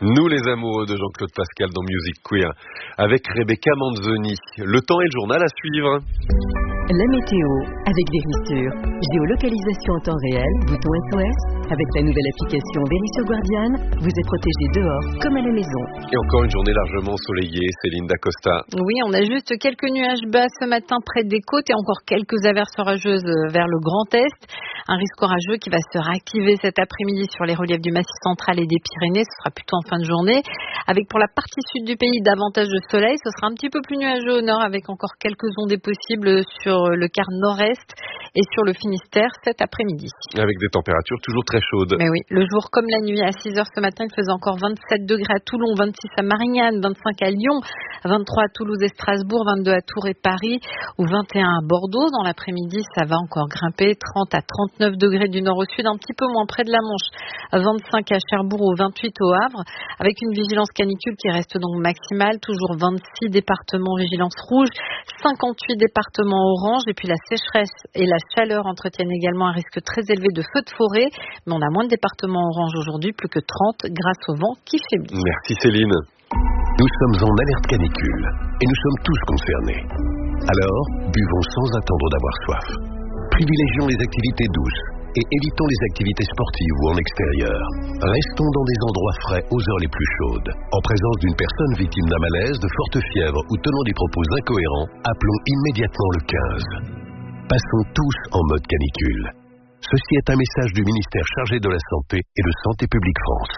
Nous les amoureux de Jean-Claude Pascal dans Music Queer avec Rebecca Manzoni. Le temps et le journal à suivre. La météo avec Verisure. Géolocalisation en temps réel, bouton SOS. Avec la nouvelle application Verisure Guardian, vous êtes protégé dehors comme à la maison. Et encore une journée largement ensoleillée, Céline Dacosta. Oui, on a juste quelques nuages bas ce matin près des côtes et encore quelques averses orageuses vers le Grand Est. Un risque orageux qui va se réactiver cet après-midi sur les reliefs du Massif central et des Pyrénées. Ce sera plutôt en fin de journée. Avec pour la partie sud du pays davantage de soleil. Ce sera un petit peu plus nuageux au nord avec encore quelques ondées possibles sur le quart nord-est et sur le Finistère cet après-midi. Avec des températures toujours très chaudes. Mais oui, le jour comme la nuit. À 6h ce matin, il faisait encore 27 degrés à Toulon, 26 à Marignane, 25 à Lyon, 23 à Toulouse et Strasbourg, 22 à Tours et Paris ou 21 à Bordeaux. Dans l'après-midi, ça va encore grimper, 30 à 39 degrés du nord au sud, un petit peu moins près de la Manche, 25 à Cherbourg ou 28 au Havre, avec une vigilance canicule qui reste donc maximale, toujours 26 départements vigilance rouge, 58 départements orange, et puis la sécheresse et la chaleur entretiennent également un risque très élevé de feux de forêt, mais on a moins de départements orange aujourd'hui, plus que 30 grâce au vent qui faiblit. Merci Céline. Nous sommes en alerte canicule et nous sommes tous concernés. Alors, buvons sans attendre d'avoir soif. Privilégions les activités douces et évitons les activités sportives ou en extérieur. Restons dans des endroits frais aux heures les plus chaudes. En présence d'une personne victime d'un malaise, de forte fièvre ou tenant des propos incohérents, appelons immédiatement le 15. Passons tous en mode canicule. Ceci est un message du ministère chargé de la Santé et de Santé publique France.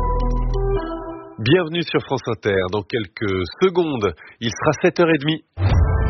Bienvenue sur France Inter. Dans quelques secondes, il sera 7h30.